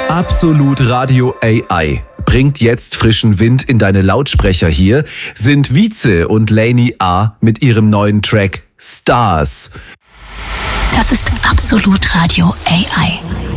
Absolut Radio AI bringt jetzt frischen Wind in deine Lautsprecher. Hier sind Vize und Lainey A. mit ihrem neuen Track Stars. Das ist Absolut Radio AI.